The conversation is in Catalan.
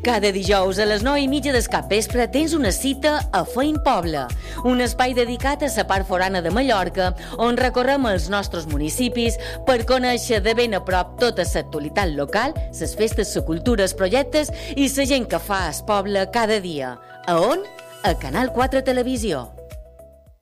Cada dijous a les 9:30 del capvespre tens una cita a Feim Poble, un espai dedicat a la part forana de Mallorca, on recorrem els nostres municipis per conèixer de ben a prop tota l'actualitat local, les festes, la cultura, els projectes i la gent que fa el poble cada dia. A on? A Canal 4 Televisió.